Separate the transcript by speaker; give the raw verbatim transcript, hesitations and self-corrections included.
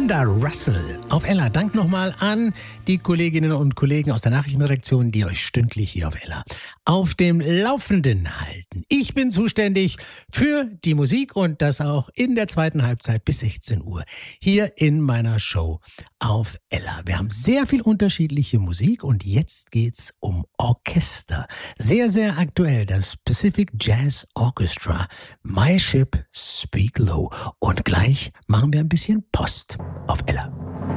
Speaker 1: Linda Russell auf Ella. Dank nochmal an die Kolleginnen und Kollegen aus der Nachrichtenredaktion, die euch stündlich hier auf Ella auf dem Laufenden halten. Ich bin zuständig für die Musik und das auch in der zweiten Halbzeit bis sechzehn Uhr hier in meiner Show auf Ella. Wir haben sehr viel unterschiedliche Musik und jetzt geht's um Orchester. Sehr, sehr aktuell das Pacific Jazz Orchestra. My Ship, Speak Low. Und gleich machen wir ein bisschen Post auf Ella.